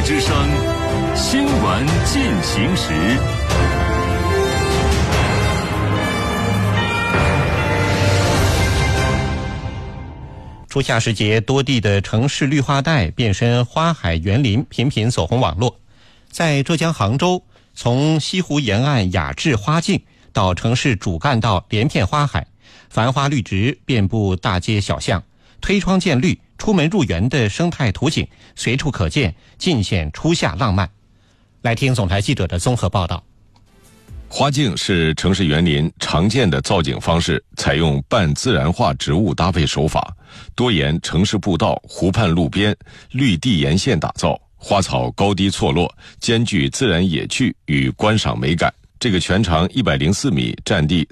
之声新闻进行时。 初夏时节，多地的城市绿化带变身花海园林，频频走红网络。在浙江杭州，从西湖沿岸雅致花径到城市主干道连片花海，繁花绿植遍布大街小巷，推窗见绿，出门入园的生态图景随处可见，尽显初夏浪漫。来听总台记者的综合报道。 花径是城市园林常见的造景方式，采用半自然化植物搭配手法，多沿城市步道、湖畔路边、绿地沿线打造，花草高低错落，兼具自然野趣与观赏美感。这个全长104米、占地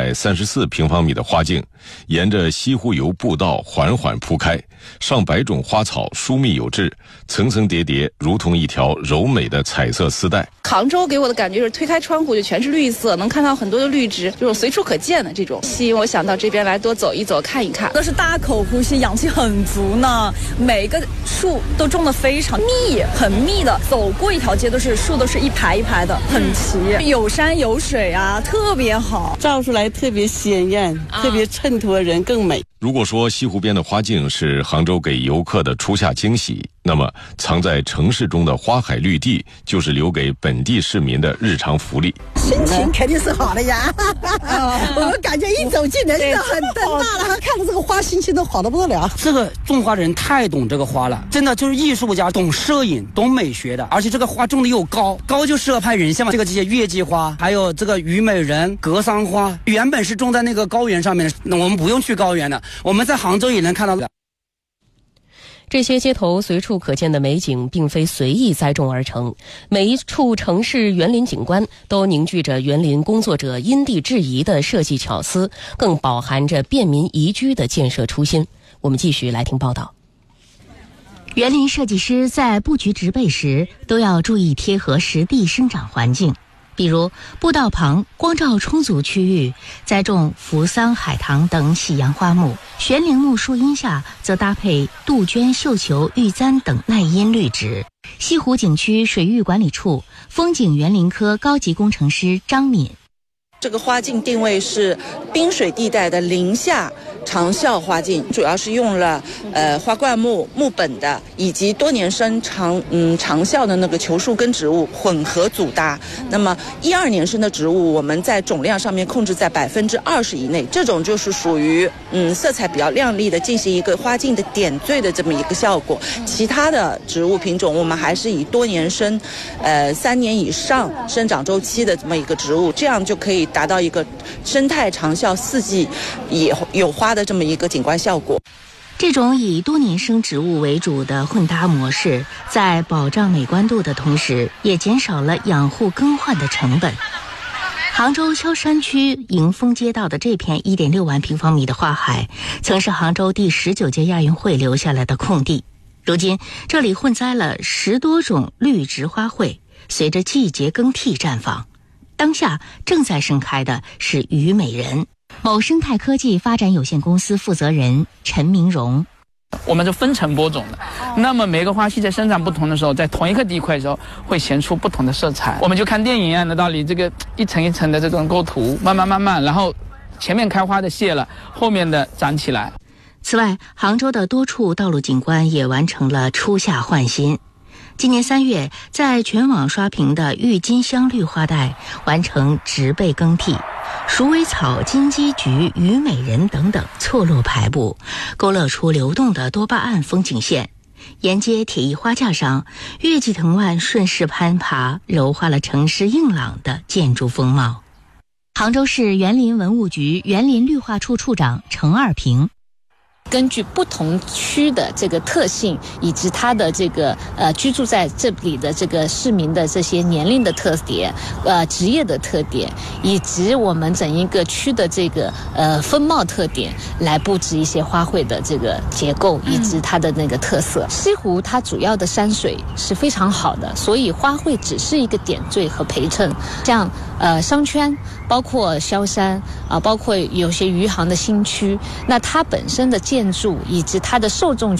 434平方米的花径，沿着西湖游步道缓缓铺开，上百种花草疏密有致，层层叠叠，如同一条柔美的彩色丝带。 杭州给我的感觉就是推开窗户就全是绿色，能看到很多的绿植，就是随处可见的这种，吸引我想到这边来多走一走看一看。 都是大口呼吸，氧气很足呢，每个树都种得非常密，很密的，走过一条街都是树，都是一排一排的，很齐，有山有水啊，特别好， 照出来特别鲜艳，特别衬托人更美。 如果说西湖边的花径是杭州给游客的初夏惊喜，那么藏在城市中的花海绿地就是留给本地市民的日常福利。 心情肯定是好的呀，我们感觉一走进来就很灯大了，看着这个花心情都好得不得了。 这个种花的人太懂这个花了，真的就是艺术家，懂摄影，懂美学的，而且这个花种的又高，高就适合拍人像嘛。这些月季花，还有这个虞美人、格桑花，原本是种在那个高原上面的，那我们不用去高原的，我们在杭州也能看到的。 这些街头随处可见的美景并非随意栽种而成，每一处城市园林景观都凝聚着园林工作者因地制宜的设计巧思，更饱含着便民宜居的建设初心。我们继续来听报道。 园林设计师在布局植被时都要注意贴合实地生长环境，比如步道旁光照充足区域栽种扶桑、海棠等喜阳花木，悬铃木树荫下则搭配杜鹃、绣球、玉簪等耐阴绿植。西湖景区水域管理处风景园林科高级工程师张敏， 这个花径定位是滨水地带的林下长效花径，主要是用了花灌木、木本的以及多年生长效的那个球树根植物混合组搭。那么12年生的植物，我们在总量上面控制在20%以内，这种就是属于色彩比较亮丽的，进行一个花径的点缀的这么一个效果。其他的植物品种，我们还是以多年生，3年以上生长周期的这么一个植物，这样就可以达到一个生态长效4季也有花的这么一个景观效果。 这种以多年生植物为主的混搭模式，在保障美观度的同时，也减少了养护更换的成本。杭州萧山区迎风街道的这片1.6万平方米的花海，曾是杭州第19届亚运会留下来的空地。如今，这里混栽了10多种绿植花卉，随着季节更替绽放。当下正在盛开的是虞美人。某生态科技发展有限公司负责人陈明荣， 我们是分层播种的，那么每个花期在生长不同的时候，在同一个地块的时候会显出不同的色彩。我们就看电影一样的道理，这个一层一层的这种构图，慢慢，然后前面开花的谢了，后面的长起来。 此外，杭州的多处道路景观也完成了初夏换新。今年3月，在全网刷屏的郁金香绿花带完成植被更替，鼠尾草、金鸡菊、虞美人等等错落排布，勾勒出流动的多巴胺风景线。沿街铁艺花架上，月季藤蔓顺势攀爬，柔化了城市硬朗的建筑风貌。杭州市园林文物局园林绿化处处长程二平， 根据不同区的这个特性，以及它的这个居住在这里的这个市民的这些年龄的特点、职业的特点，以及我们整一个区的这个风貌特点，来布置一些花卉的这个结构以及它的那个特色。西湖它主要的山水是非常好的，所以花卉只是一个点缀和陪衬。像商圈，包括萧山包括有些余杭的新区，那它本身的建筑以及它的受众